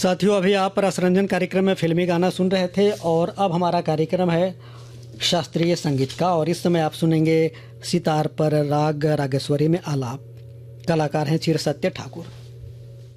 साथियों, अभी आप रसरंजन कार्यक्रम में फिल्मी गाना सुन रहे थे और अब हमारा कार्यक्रम है शास्त्रीय संगीत का। और इस समय आप सुनेंगे सितार पर राग रागेश्वरी में आलाप। कलाकार हैं चिरसत्य ठाकुर।